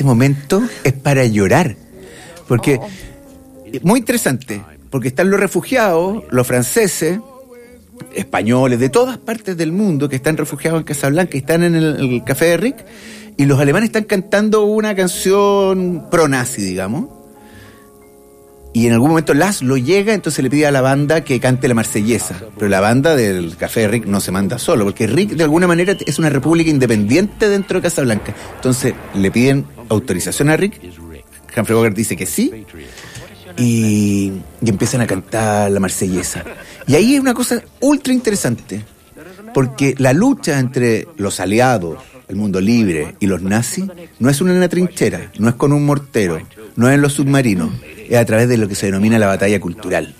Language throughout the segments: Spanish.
ese momento es para llorar. Porque, muy interesante, porque están los refugiados, los franceses, españoles, de todas partes del mundo que están refugiados en Casablanca y están en el Café de Rick, y los alemanes están cantando una canción pro-nazi, digamos. Y en algún momento Laszlo llega, entonces le pide a la banda que cante la Marsellesa. Pero la banda del Café de Rick no se manda solo, porque Rick de alguna manera es una república independiente dentro de Casablanca. Entonces le piden autorización a Rick, Humphrey Bogart dice que sí, y empiezan a cantar la Marsellesa. Y ahí hay una cosa ultra interesante, porque la lucha entre los aliados, el mundo libre y los nazis, no es una trinchera, no es con un mortero, no es en los submarinos, es a través de lo que se denomina la batalla cultural.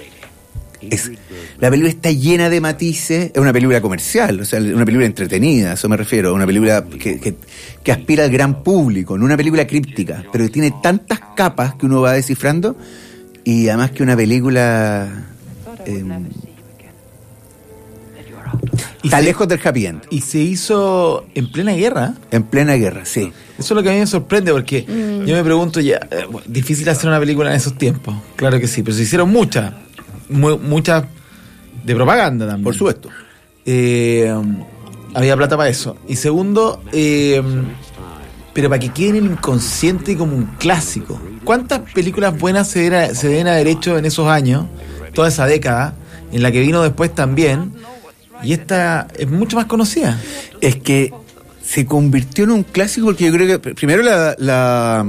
La película está llena de matices, es una película comercial, o sea, una película entretenida, a eso me refiero, una película que aspira al gran público, no una película críptica, pero que tiene tantas capas que uno va descifrando, y además que una película está lejos del happy end. Y se hizo en plena guerra. En plena guerra, sí. Eso es lo que a mí me sorprende, porque yo me pregunto difícil hacer una película en esos tiempos, claro que sí, pero se hicieron muchas de propaganda también. Por supuesto. Había plata para eso. Y segundo, pero para que quede en el inconsciente como un clásico. ¿Cuántas películas buenas se deben haber hecho en esos años, toda esa década, en la que vino después también, y esta es mucho más conocida? Es que se convirtió en un clásico porque yo creo que primero la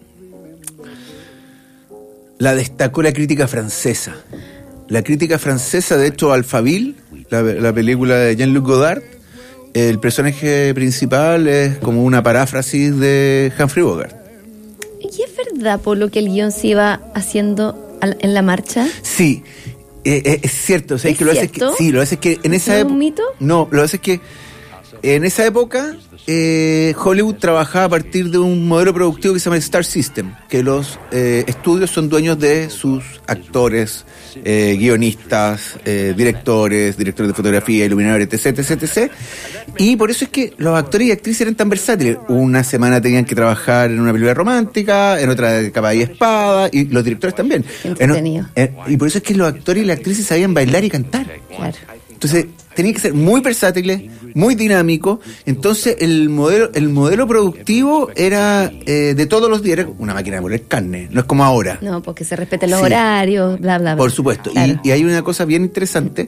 destacó la crítica francesa. La crítica francesa, de hecho, Alphaville, la película de Jean-Luc Godard, el personaje principal es como una paráfrasis de Humphrey Bogart. ¿Y es verdad, Polo, que el guión se iba haciendo en la marcha? Sí, es cierto. O sea, ¿Es que lo hace cierto? sí, lo hace que en esa época. ¿Es un mito? No, lo hace que en esa época Hollywood trabajaba a partir de un modelo productivo que se llama Star System, que los estudios son dueños de sus actores, guionistas, directores de fotografía, iluminadores, etc. Y por eso es que los actores y actrices eran tan versátiles. Una semana tenían que trabajar en una película romántica, en otra de capa y espada, y los directores también. Entretenido. Y por eso es que los actores y las actrices sabían bailar y cantar. Claro. Entonces tenía que ser muy versátiles, muy dinámico. Entonces el modelo productivo era de todos los días, era una máquina de moler carne, no es como ahora. No, porque se respeten los horarios, bla, bla, bla. Por supuesto. Claro. Y hay una cosa bien interesante.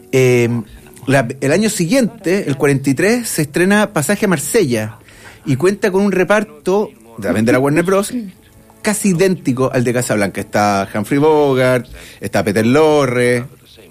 El año siguiente, el 43, se estrena Pasaje a Marsella y cuenta con un reparto, también de la Warner Bros., casi idéntico al de Casablanca. Está Humphrey Bogart, está Peter Lorre,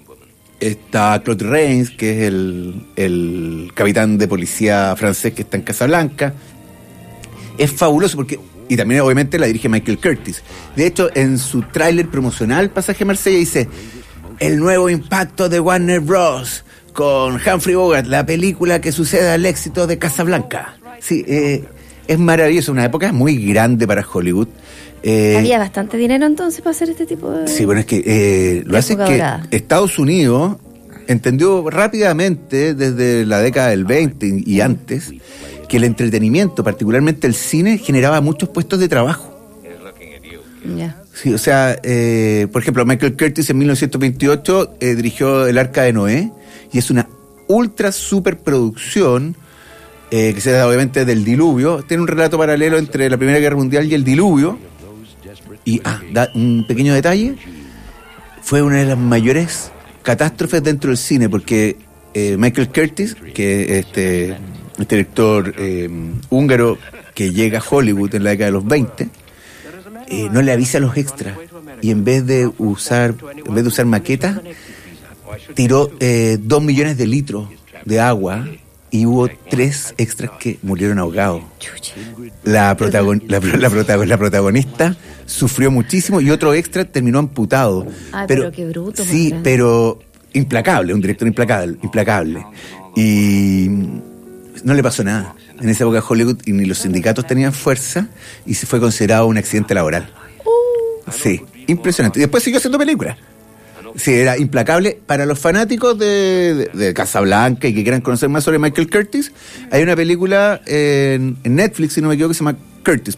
está Claude Rains, que es el capitán de policía francés que está en Casablanca. Es fabuloso porque... Y también obviamente la dirige Michael Curtiz. De hecho, en su tráiler promocional, Pasaje a Marsella, dice: el nuevo impacto de Warner Bros. Con Humphrey Bogart, la película que sucede al éxito de Casablanca. Sí, es maravilloso, una época muy grande para Hollywood. Había bastante dinero entonces para hacer este tipo de... Sí, bueno, es que lo hace que Estados Unidos entendió rápidamente desde la década del 20 y antes que el entretenimiento, particularmente el cine, generaba muchos puestos de trabajo. Ya. Sí, o sea, por ejemplo, Michael Curtiz en 1928 dirigió El Arca de Noé, y es una ultra superproducción que se da obviamente del diluvio. Tiene un relato paralelo entre la Primera Guerra Mundial y el diluvio. Y da un pequeño detalle, fue una de las mayores catástrofes dentro del cine, porque Michael Curtiz, que este director húngaro que llega a Hollywood en la década de los 20, no le avisa a los extras, y en vez de usar maquetas, tiró 2 millones de litros de agua, y hubo 3 extras que murieron ahogados. La protagonista sufrió muchísimo y otro extra terminó amputado. Pero qué bruto. Sí, pero implacable, un director implacable. Y no le pasó nada. En esa época Hollywood y ni los sindicatos tenían fuerza, y se fue considerado un accidente laboral. Sí, impresionante. Y después siguió haciendo películas. Sí, era implacable. Para los fanáticos de Casablanca y que quieran conocer más sobre Michael Curtiz, hay una película en Netflix, si no me equivoco, que se llama Curtiz,